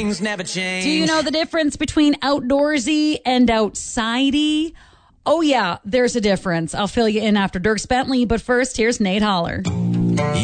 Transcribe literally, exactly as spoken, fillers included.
things never change. Do you know the difference between outdoorsy and outsidey? Oh, yeah, there's a difference. I'll fill you in after Dierks Bentley, but first, here's Nate Holler.